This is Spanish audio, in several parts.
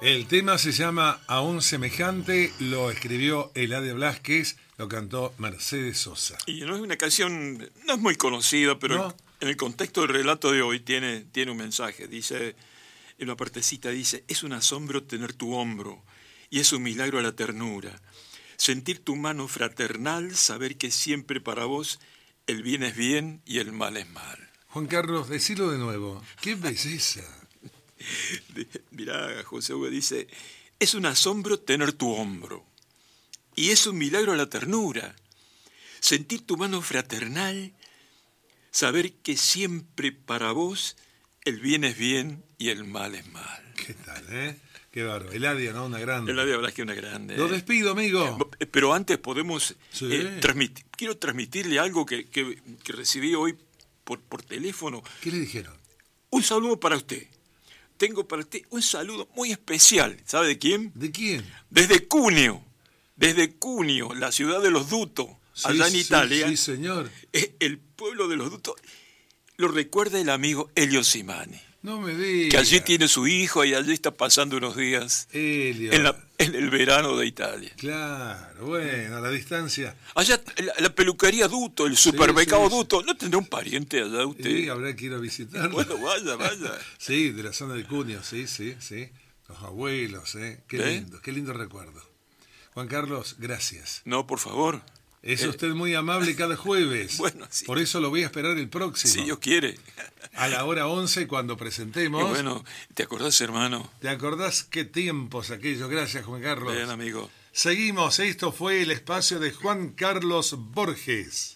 El tema se llama Aún Semejante, lo escribió Eladio Blasquez, lo cantó Mercedes Sosa. Y no es una canción, no es muy conocida, pero ¿No? en el contexto del relato de hoy tiene un mensaje. Dice, en una partecita dice, es un asombro tener tu hombro y es un milagro la ternura. Sentir tu mano fraternal, saber que siempre para vos el bien es bien y el mal es mal. Juan Carlos, decilo de nuevo. ¡Qué belleza! Mirá, José Hugo dice, es un asombro tener tu hombro y es un milagro la ternura. Sentir tu mano fraternal, saber que siempre para vos el bien es bien y el mal es mal. ¿Qué tal, Qué bárbaro. Eladio, ¿no? Una grande. Eladio Blasquez, una grande. Lo despido, amigo. Pero antes podemos Sí. quiero transmitirle algo que recibí hoy por teléfono. ¿Qué le dijeron? Un saludo para usted. Tengo para usted un saludo muy especial. ¿Sabe de quién? ¿De quién? Desde Cuneo, la ciudad de los Dutos, allá en Italia. Sí, señor. El pueblo de los Dutos lo recuerda el amigo Elio Simani, No me diga. que allí tiene su hijo y allí está pasando unos días Elio. en el verano de Italia. Claro, bueno, a la distancia. Allá la peluquería Duto, el supermercado sí. Duto, ¿no tendrá un pariente allá usted? Sí, habrá que ir a visitarlo. Bueno, vaya. Sí, de la zona de Cuneo, sí. Los abuelos, qué lindo recuerdo. Juan Carlos, gracias. No, por favor. Es usted muy amable cada jueves. Bueno, sí. Por eso lo voy a esperar el próximo. Si Dios quiere. A la hora 11 cuando presentemos. Y bueno, ¿te acordás, hermano? ¿Te acordás qué tiempos aquellos? Gracias, Juan Carlos. Bien, amigo. Seguimos, esto fue el espacio de Juan Carlos Borges.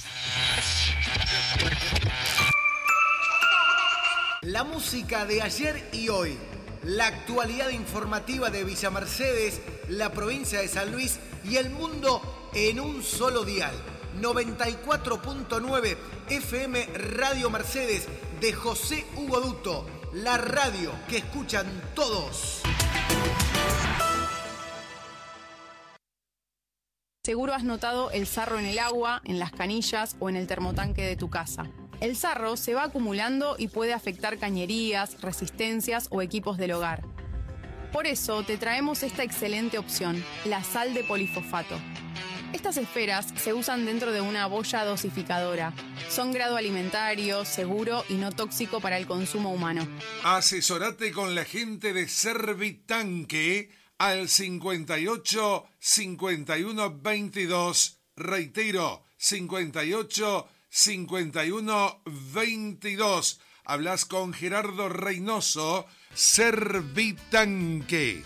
La música de ayer y hoy. La actualidad informativa de Villa Mercedes, la provincia de San Luis y el mundo en un solo dial. 94.9 FM Radio Mercedes de José Hugo Duto. La radio que escuchan todos. Seguro has notado el sarro en el agua, en las canillas o en el termotanque de tu casa. El sarro se va acumulando y puede afectar cañerías, resistencias o equipos del hogar. Por eso te traemos esta excelente opción, la sal de polifosfato. Estas esferas se usan dentro de una boya dosificadora. Son grado alimentario, seguro y no tóxico para el consumo humano. Asesorate con la gente de Servitanque al 58 51 22. Reitero, 58 51 22. Hablas con Gerardo Reynoso, Servitanque.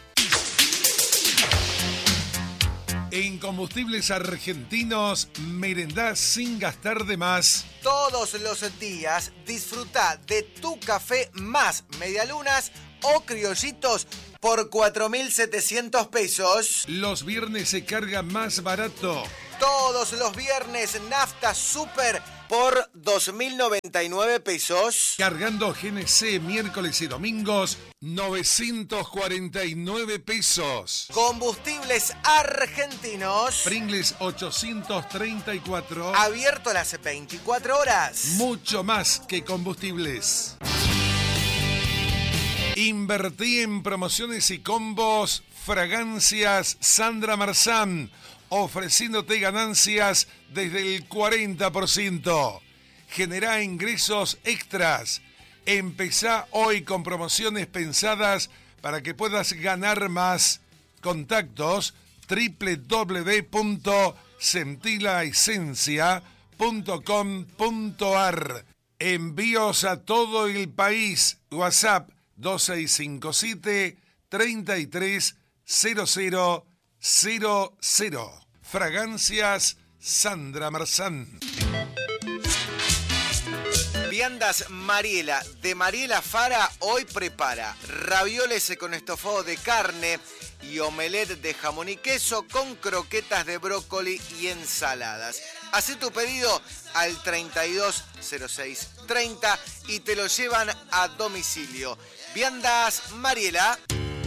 En Combustibles Argentinos, merendá sin gastar de más. Todos los días disfruta de tu café más medialunas o criollitos por 4.700 pesos. Los viernes se carga más barato. Todos los viernes nafta super por 2.099 pesos. Cargando GNC miércoles y domingos, 949 pesos. Combustibles Argentinos. Pringles 834. Abierto las 24 horas. Mucho más que combustibles. Invertí en promociones y combos Fragancias Sandra Marzán, ofreciéndote ganancias desde el 40%. Generá ingresos extras. Empezá hoy con promociones pensadas para que puedas ganar más. Contactos www.sentilaesencia.com.ar. Envíos a todo el país. WhatsApp 2657 330000. Fragancias Sandra Marzán. Viandas Mariela de Mariela Fara hoy prepara ravioles con estofado de carne y omelette de jamón y queso con croquetas de brócoli y ensaladas. Hacé tu pedido al 320630 y te lo llevan a domicilio. Viandas Mariela.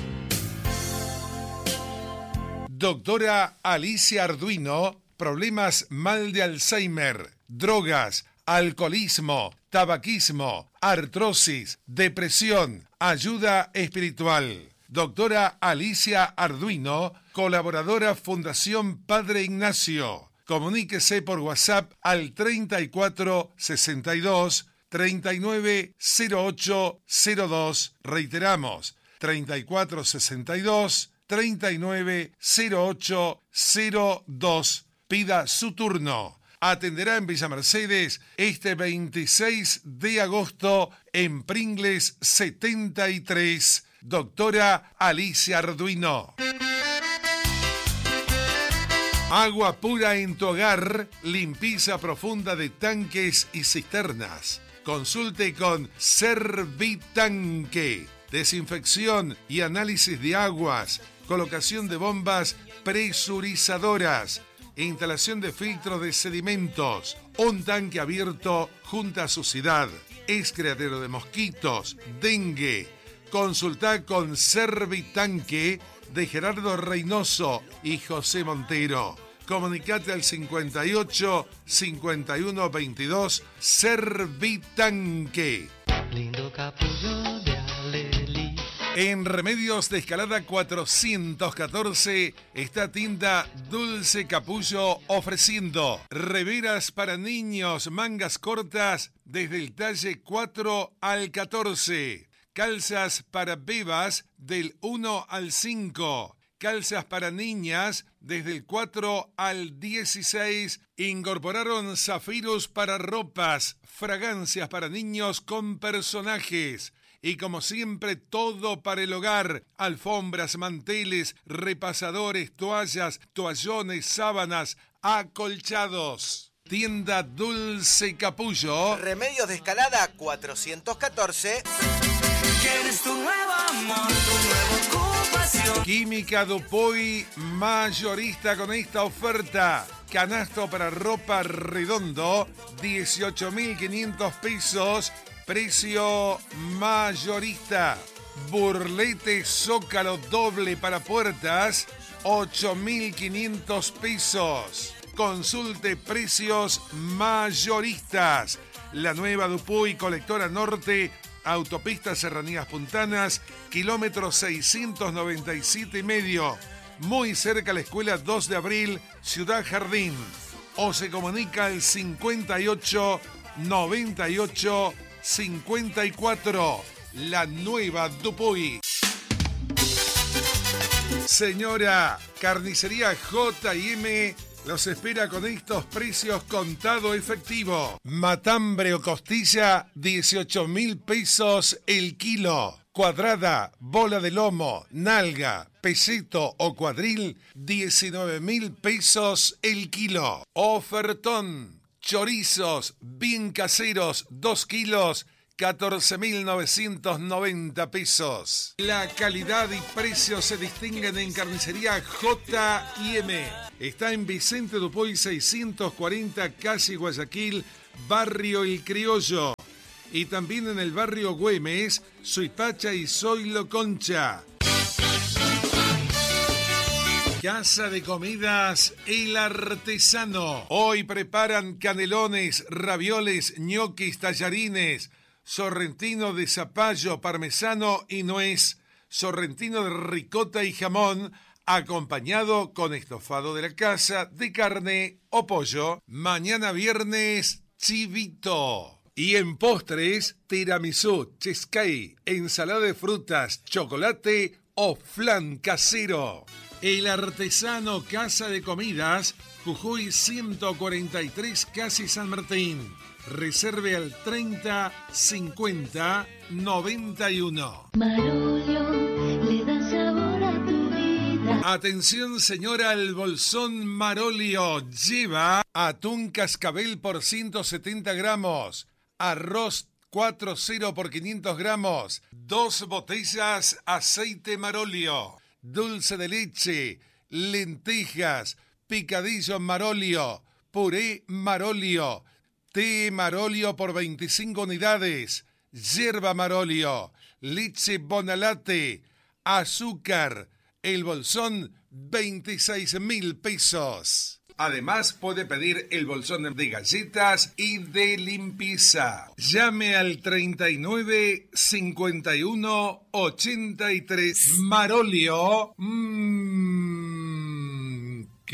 Doctora Alicia Arduino, problemas mal de Alzheimer, drogas, alcoholismo, tabaquismo, artrosis, depresión, ayuda espiritual. Doctora Alicia Arduino, colaboradora Fundación Padre Ignacio. Comuníquese por WhatsApp al 3462 390802. Reiteramos, 3462 390802. Pida su turno. Atenderá en Villa Mercedes este 26 de agosto en Pringles 73. Doctora Alicia Arduino. Agua pura en tu hogar, limpieza profunda de tanques y cisternas. Consulte con Servitanque. Desinfección y análisis de aguas, colocación de bombas presurizadoras, instalación de filtros de sedimentos, un tanque abierto junto a suciedad, es criadero de mosquitos, dengue. Consulta con Servitanque de Gerardo Reynoso y José Montero. Comunicate al 58 51 22 Servitanque. Lindo capullo de Alelí. En Remedios de Escalada 414 está tienda Dulce Capullo ofreciendo reveras para niños, mangas cortas desde el talle 4 al 14. Calzas para bebas del 1 al 5. Calzas para niñas desde el 4 al 16. Incorporaron zafiros para ropas, fragancias para niños con personajes. Y como siempre, todo para el hogar. Alfombras, manteles, repasadores, toallas, toallones, sábanas, acolchados. Tienda Dulce Capullo. Remedios de Escalada 414. ¿Quieres tu nuevo amor, tu nueva ocupación? Química Dupuy, mayorista con esta oferta. Canasto para ropa redondo, 18.500 pesos. Precio mayorista. Burlete Zócalo doble para puertas, 8.500 pesos. Consulte precios mayoristas. La nueva Dupuy, Colectora Norte, Autopista Serranías Puntanas, kilómetro 697,5. Muy cerca a la Escuela 2 de Abril, Ciudad Jardín. O se comunica al 58 98 54. La nueva Dupuy. Señora, Carnicería J&M los espera con estos precios contado efectivo. Matambre o costilla, 18.000 pesos el kilo. Cuadrada, bola de lomo, nalga, peseto o cuadril, 19.000 pesos el kilo. Ofertón, chorizos bien caseros, 2 kilos, 14.990 pesos. La calidad y precios se distinguen en Carnicería J&M. Está en Vicente Dupuy 640, calle Guayaquil, barrio El Criollo. Y también en el barrio Güemes, Suipacha y Zoilo Concha. Casa de Comidas El Artesano. Hoy preparan canelones, ravioles, ñoquis, tallarines, sorrentino de zapallo, parmesano y nuez, sorrentino de ricota y jamón, acompañado con estofado de la casa, de carne o pollo. Mañana viernes, chivito. Y en postres, tiramisú, cheesecake, ensalada de frutas, chocolate o flan casero. El Artesano, Casa de Comidas, Jujuy 143, casi San Martín. Reserve al 30 50 91. Marolio le da sabor a tu vida. Atención, señora, al bolsón Marolio. Lleva atún cascabel por 170 gramos, arroz 4-0 por 500 gramos, 2 botellas aceite Marolio, dulce de leche, lentejas, picadillo Marolio, puré Marolio, té Marolio por 25 unidades, yerba Marolio, leche Bonalate, azúcar, el bolsón 26.000 pesos. Además, puede pedir el bolsón de galletas y de limpieza. Llame al 39 51 83. Marolio.